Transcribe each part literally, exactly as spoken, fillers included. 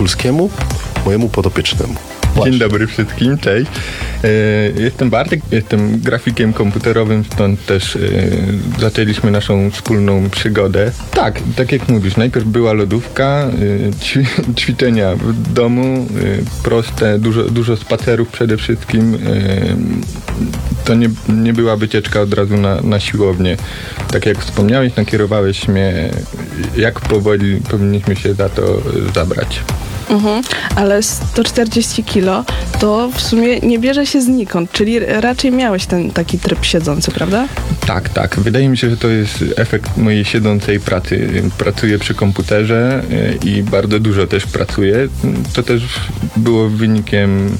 Kulskiemu, mojemu podopiecznemu. Właśnie. Dzień dobry wszystkim, cześć. Jestem Bartek, jestem grafikiem komputerowym, stąd też zaczęliśmy naszą wspólną przygodę. Tak, tak jak mówisz, najpierw była lodówka, ćwi- ćwiczenia w domu, proste, dużo, dużo spacerów przede wszystkim. To nie, nie była wycieczka od razu na, na siłownię. Tak jak wspomniałeś, nakierowałeś mnie, jak powoli powinniśmy się za to zabrać. Mhm, ale sto czterdzieści kilo to w sumie nie bierze się znikąd, czyli raczej miałeś ten taki tryb siedzący, prawda? Tak, tak. Wydaje mi się, że to jest efekt mojej siedzącej pracy. Pracuję przy komputerze i bardzo dużo też pracuję. To też było wynikiem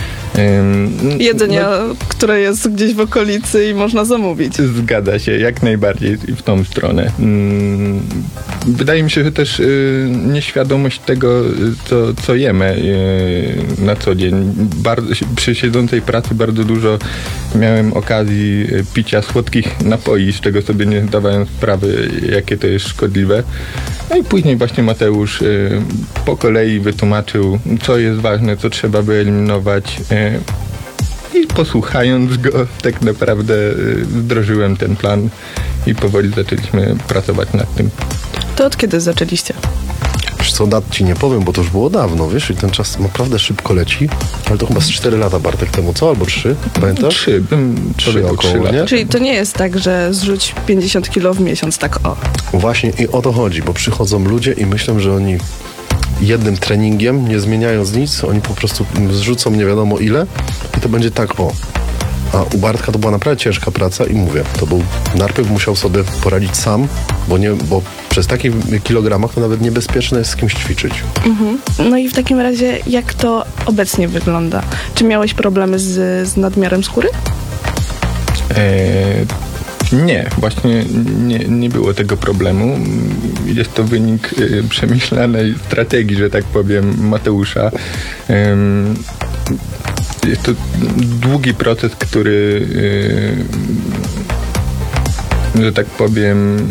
Um, jedzenia, no, które jest gdzieś w okolicy i można zamówić. Zgadza się, jak najbardziej w tą stronę. Um, wydaje mi się, że też y, nieświadomość tego, co, co jemy y, na co dzień. Bardzo, przy siedzącej pracy bardzo dużo miałem okazji picia słodkich napoi, z czego sobie nie zdawałem sprawy, jakie to jest szkodliwe. No i później właśnie Mateusz y, po kolei wytłumaczył, co jest ważne, co trzeba wyeliminować. Y, I posłuchając go, tak naprawdę y, wdrożyłem ten plan i powoli zaczęliśmy pracować nad tym. To od kiedy zaczęliście? Wiesz co, dat ci nie powiem, bo to już było dawno, wiesz, i ten czas naprawdę szybko leci, ale to chyba z cztery lata, Bartek, temu, co? Albo trzy? Pamiętasz? Trzy, bym trzy około, trzy lata. nie? Czyli to nie jest tak, że zrzuć pięćdziesiąt kilo w miesiąc, tak o. Właśnie i o to chodzi, bo przychodzą ludzie i myślą, że oni jednym treningiem, nie zmieniając nic, oni po prostu zrzucą nie wiadomo ile i to będzie tak, o. A u Bartka to była naprawdę ciężka praca i mówię, to był, najpierw musiał sobie poradzić sam, bo, nie, bo przez takich kilogramach to nawet niebezpieczne jest z kimś ćwiczyć. Mhm. No i w takim razie, jak to obecnie wygląda? Czy miałeś problemy z, z nadmiarem skóry? Eee... Nie, właśnie nie, nie było tego problemu. Jest to wynik y, przemyślanej strategii, że tak powiem, Mateusza. Ym, jest to długi proces, który, y, że tak powiem...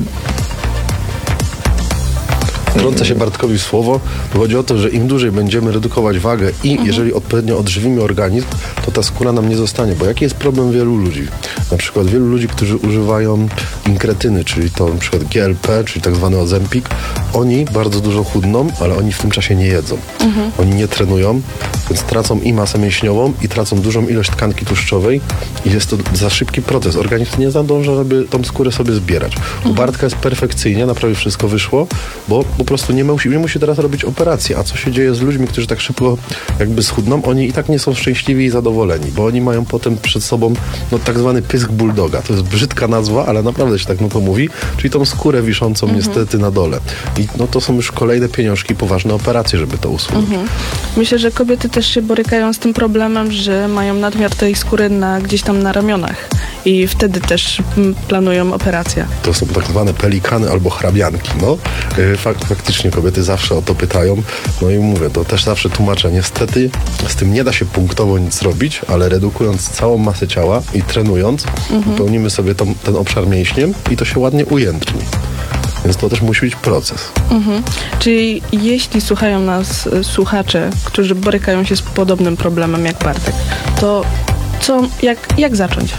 Wtrącę się Bartkowi w słowo. Chodzi o to, że im dłużej będziemy redukować wagę i mhm. jeżeli odpowiednio odżywimy organizm, to ta skóra nam nie zostanie. Bo jaki jest problem wielu ludzi? Na przykład wielu ludzi, którzy używają inkretyny, czyli to na przykład G L P, czyli tak zwany Ozempik, oni bardzo dużo chudną, ale oni w tym czasie nie jedzą. Mhm. Oni nie trenują, więc tracą i masę mięśniową i tracą dużą ilość tkanki tłuszczowej i jest to za szybki proces. Organizm nie zadąża, żeby tą skórę sobie zbierać. Mhm. U Bartka jest perfekcyjnie, naprawdę wszystko wyszło, bo po prostu nie musi, nie musi teraz robić operacji. A co się dzieje z ludźmi, którzy tak szybko jakby schudną? Oni i tak nie są szczęśliwi i zadowoleni, bo oni mają potem przed sobą no, tak zwany pysk bulldoga. To jest brzydka nazwa, ale naprawdę się tak no to mówi, czyli tą skórę wiszącą mhm. niestety na dole. I no to są już kolejne pieniążki, poważne operacje, żeby to usunąć. Mhm. Myślę, że kobiety też się borykają z tym problemem, że mają nadmiar tej skóry na, gdzieś tam na ramionach i wtedy też m, planują operację. To są tak zwane pelikany albo hrabianki, no. Fakt, faktycznie kobiety zawsze o to pytają, no i mówię, to też zawsze tłumaczę, niestety z tym nie da się punktowo nic zrobić, ale redukując całą masę ciała i trenując, mhm. wypełnimy sobie tą, ten obszar mięśniem i to się ładnie ujędrni. Więc to też musi być proces. Mhm. Czyli jeśli słuchają nas słuchacze, którzy borykają się z podobnym problemem jak Bartek, to co, jak, jak zacząć?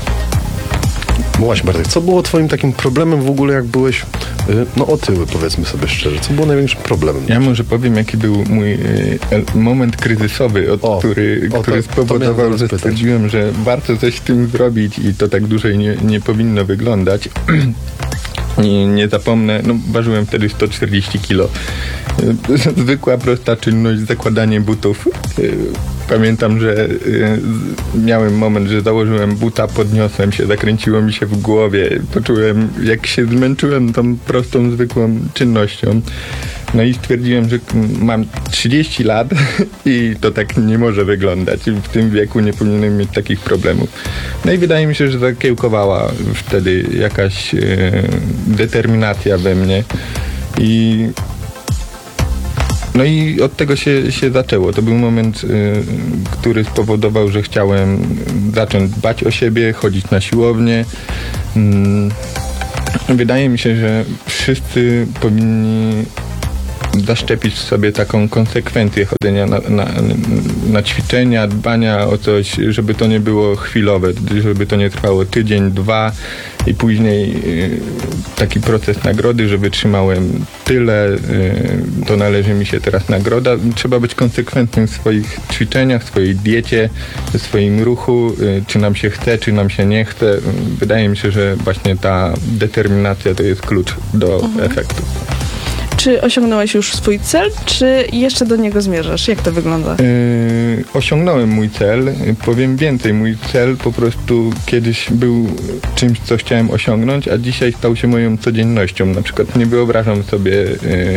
No właśnie, Bartek, co było twoim takim problemem w ogóle, jak byłeś no otyły, powiedzmy sobie szczerze? Co było największym problemem? Ja może powiem, jaki był mój y, moment kryzysowy, od, o, który, o, który to, spowodował, to że stwierdziłem, że warto coś z tym zrobić i to tak dłużej nie, nie powinno wyglądać. Nie, nie zapomnę, no ważyłem wtedy sto czterdzieści kilo. Zwykła, prosta czynność, zakładanie butów. Pamiętam, że miałem moment, że założyłem buta, podniosłem się, zakręciło mi się w głowie. Poczułem, jak się zmęczyłem tą prostą, zwykłą czynnością. No i stwierdziłem, że mam trzydzieści lat i to tak nie może wyglądać. W tym wieku nie powinienem mieć takich problemów. No i wydaje mi się, że zakiełkowała wtedy jakaś e, determinacja we mnie. I no i od tego się, się zaczęło. To był moment, y, który spowodował, że chciałem zacząć dbać o siebie, chodzić na siłownię. Y, wydaje mi się, że wszyscy powinni zaszczepić w sobie taką konsekwencję chodzenia na, na, na ćwiczenia, dbania o coś, żeby to nie było chwilowe, żeby to nie trwało tydzień, dwa i później y, taki proces nagrody, że wytrzymałem tyle, y, to należy mi się teraz nagroda. Trzeba być konsekwentnym w swoich ćwiczeniach, w swojej diecie, w swoim ruchu, y, czy nam się chce, czy nam się nie chce. Wydaje mi się, że właśnie ta determinacja to jest klucz do mhm. efektu. Czy osiągnąłeś już swój cel, czy jeszcze do niego zmierzasz? Jak to wygląda? Yy, osiągnąłem mój cel. Powiem więcej, mój cel po prostu kiedyś był czymś, co chciałem osiągnąć, a dzisiaj stał się moją codziennością. Na przykład nie wyobrażam sobie yy,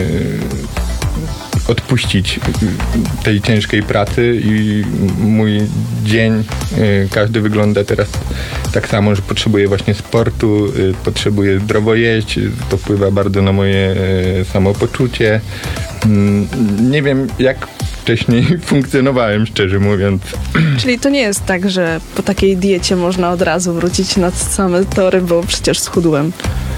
odpuścić tej ciężkiej pracy i mój dzień, yy, każdy wygląda teraz tak samo, że potrzebuję właśnie sportu, yy, potrzebuję zdrowo jeść, to wpływa bardzo na moje yy, samopoczucie. Yy, nie wiem, jak wcześniej funkcjonowałem, szczerze mówiąc. Czyli to nie jest tak, że po takiej diecie można od razu wrócić na same tory, bo przecież schudłem.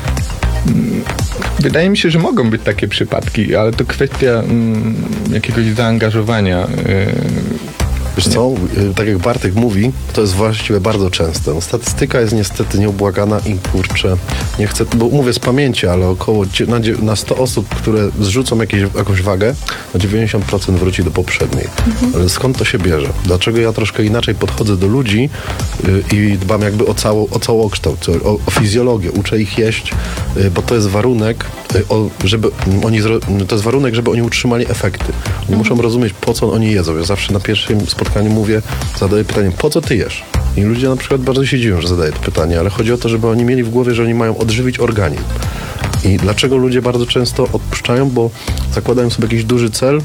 Wydaje mi się, że mogą być takie przypadki, ale to kwestia mm, jakiegoś zaangażowania. Yy, Wiesz co, tak jak Bartek mówi, to jest właściwie bardzo częste. Statystyka jest niestety nieubłagana i kurczę, nie chcę, bo mówię z pamięci, ale około na, na sto osób, które zrzucą jakieś, jakąś wagę, na dziewięćdziesiąt procent wróci do poprzedniej. Mhm. Ale skąd to się bierze? Dlaczego ja troszkę inaczej podchodzę do ludzi yy, i dbam jakby o, cało, o całokształt, o, o fizjologię, uczę ich jeść, yy, bo to jest warunek, yy, o, żeby oni, zro- to jest warunek, żeby oni utrzymali efekty. Oni mhm. muszą rozumieć, po co oni jedzą. Ja zawsze na pierwszym spotkaniu spotkaniu mówię, zadaję pytanie, po co ty jesz? I ludzie na przykład bardzo się dziwią, że zadaję to pytanie, ale chodzi o to, żeby oni mieli w głowie, że oni mają odżywić organizm. I dlaczego ludzie bardzo często odpuszczają? Bo zakładają sobie jakiś duży cel,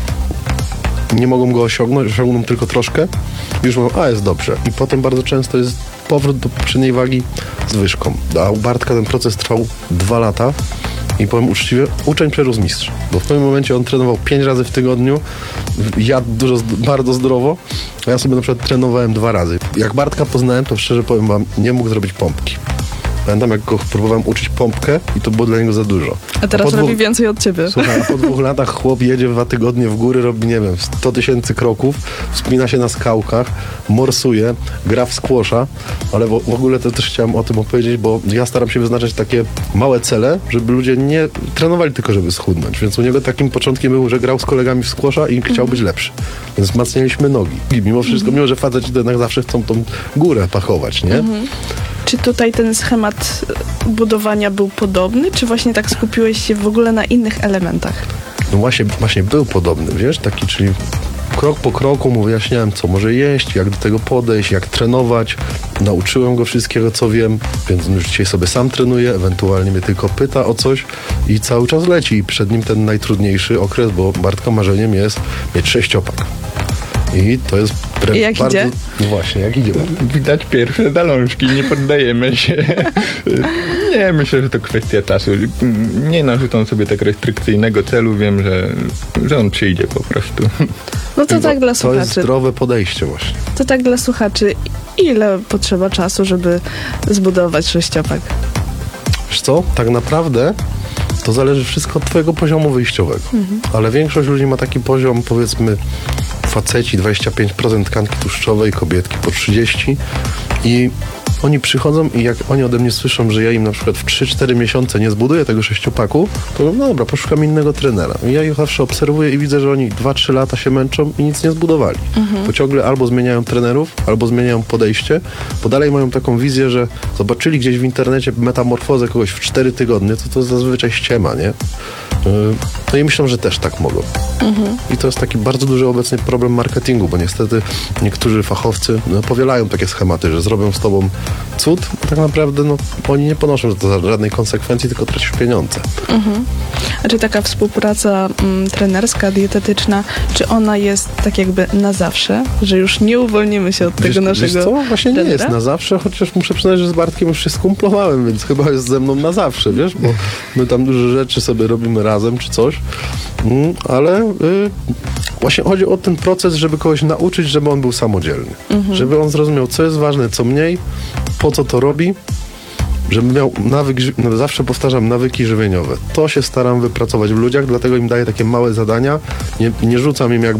nie mogą go osiągnąć, osiągną tylko troszkę i już mówią, a jest dobrze. I potem bardzo często jest powrót do poprzedniej wagi z wyżką. A u Bartka ten proces trwał dwa lata. I powiem uczciwie, uczeń przerósł mistrz. Bo w pewnym momencie on trenował pięć razy w tygodniu, jadł dużo, bardzo zdrowo, a ja sobie na przykład trenowałem dwa razy. Jak Bartka poznałem, to szczerze powiem wam, nie mógł zrobić pompki. Pamiętam, jak go próbowałem uczyć pompkę i to było dla niego za dużo. A teraz a robi dwóch, więcej od ciebie. Słuchaj, a po dwóch latach chłop jedzie dwa tygodnie w góry, robi, nie wiem, sto tysięcy kroków, wspina się na skałkach, morsuje, gra w squasha, ale w, w ogóle to też chciałem o tym opowiedzieć, bo ja staram się wyznaczać takie małe cele, żeby ludzie nie trenowali tylko, żeby schudnąć. Więc u niego takim początkiem był, że grał z kolegami w squasha i chciał być lepszy. Więc wzmacnialiśmy nogi. I mimo wszystko, mimo że faceci to jednak zawsze chcą tą górę pachować, nie? Mhm. Czy tutaj ten schemat budowania był podobny, czy właśnie tak skupiłeś się w ogóle na innych elementach? No właśnie, właśnie był podobny, wiesz, taki, czyli krok po kroku mu wyjaśniałem, co może jeść, jak do tego podejść, jak trenować. Nauczyłem go wszystkiego, co wiem, więc już dzisiaj sobie sam trenuje, ewentualnie mnie tylko pyta o coś i cały czas leci. I przed nim ten najtrudniejszy okres, bo Bartka marzeniem jest mieć sześciopak. I to jest pre- I jak bardzo... idzie? No właśnie, jak idzie? Widać pierwsze zalążki, nie poddajemy się. Nie, myślę, że to kwestia czasu. Nie narzucam sobie tak restrykcyjnego celu, wiem, że, że on przyjdzie po prostu. No to tak dla słuchaczy. To jest zdrowe podejście właśnie. To tak dla słuchaczy. Ile potrzeba czasu, żeby zbudować sześciopak? Wiesz co, tak naprawdę to zależy wszystko od twojego poziomu wyjściowego. Mhm. Ale większość ludzi ma taki poziom, powiedzmy, faceci dwadzieścia pięć procent tkanki tłuszczowej, kobietki po trzydzieści i oni przychodzą i jak oni ode mnie słyszą, że ja im na przykład w trzy cztery miesiące nie zbuduję tego sześciopaku, to mówię, no dobra, poszukam innego trenera. I ja ich zawsze obserwuję i widzę, że oni dwa trzy lata się męczą i nic nie zbudowali. Mhm. Bo ciągle albo zmieniają trenerów, albo zmieniają podejście, bo dalej mają taką wizję, że zobaczyli gdzieś w internecie metamorfozę kogoś w cztery tygodnie, to to zazwyczaj ściema, nie? No i myślę, że też tak mogą. Mhm. I to jest taki bardzo duży obecnie problem marketingu, bo niestety niektórzy fachowcy no, powielają takie schematy, że zrobią z tobą cud, a tak naprawdę no, oni nie ponoszą za to żadnej konsekwencji, tylko tracisz pieniądze. Mhm. A czy taka współpraca m, trenerska, dietetyczna, czy ona jest tak jakby na zawsze, że już nie uwolnimy się od tego wiesz, naszego wiesz co? Właśnie trenera? Nie jest na zawsze, chociaż muszę przyznać, że z Bartkiem już się skumplowałem, więc chyba jest ze mną na zawsze, wiesz, bo my tam dużo rzeczy sobie robimy razem czy coś, mm, ale y, właśnie chodzi o ten proces, żeby kogoś nauczyć, żeby on był samodzielny. Mhm. Żeby on zrozumiał, co jest ważne, co mniej, po co to robi żeby miał nawyk, ży- no zawsze powtarzam, nawyki żywieniowe. To się staram wypracować w ludziach, dlatego im daję takie małe zadania, nie, nie rzucam im jak